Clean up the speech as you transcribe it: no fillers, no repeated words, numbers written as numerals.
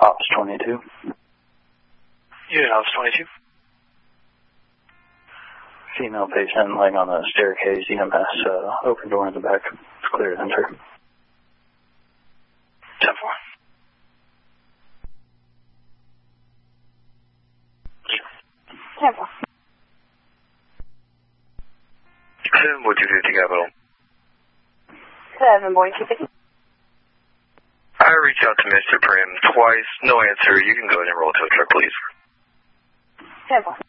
Ops 22. Unit Ops 22. Female patient laying on the staircase, EMS, open door in the back. It's clear to enter. 10-4. Temple. 7-250 Capital. 7-250. I reached out to Mr. Prim twice, no answer. You can go ahead and roll to a truck, please. Temple.